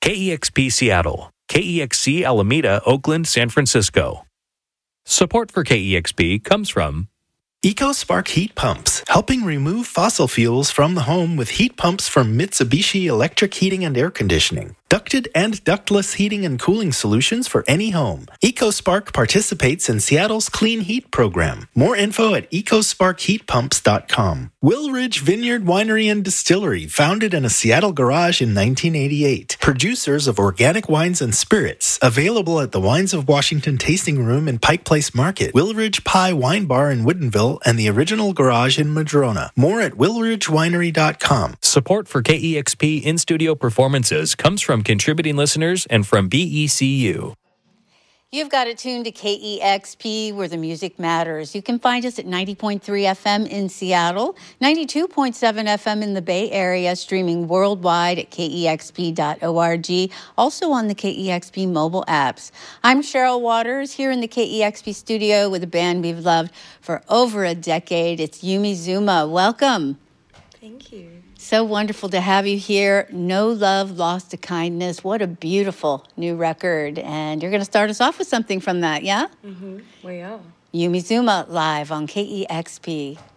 KEXP Seattle, KEXC Alameda, Oakland, San Francisco. Support for KEXP comes from EcoSpark Heat Pumps, helping remove fossil fuels from the home with heat pumps from Mitsubishi Electric Heating and Air Conditioning. Ducted and ductless heating and cooling solutions for any home. EcoSpark participates in Seattle's Clean Heat program. More info at ecosparkheatpumps.com. Willridge Vineyard Winery and Distillery, founded in a Seattle garage in 1988. Producers of organic wines and spirits, available at the Wines of Washington Tasting Room in Pike Place Market, Willridge Pie Wine Bar in Woodinville, and the original garage in Madrona. More at willridgewinery.com. Support for KEXP in-studio performances comes from contributing listeners and from BECU. You've got it tuned to KEXP, where the music matters. You can find us at 90.3 FM in Seattle, 92.7 FM in the Bay Area, streaming worldwide at kexp.org, also on the KEXP mobile apps. I'm Cheryl Waters, here in the KEXP studio with a band we've loved for over a decade. It's Yumi Zuma. Welcome. Thank you. So wonderful to have you here. No Love Lost to Kindness. What a beautiful new record. And you're going to start us off with something from that, yeah? We are. Yumi Zuma live on KEXP.